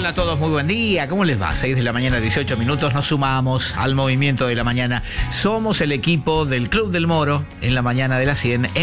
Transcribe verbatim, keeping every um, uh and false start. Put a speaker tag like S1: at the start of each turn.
S1: Hola a todos, muy buen día. ¿Cómo les va? seis de la mañana, dieciocho minutos. Nos sumamos al movimiento de la mañana. Somos el equipo del Club del Moro en la mañana de las cien.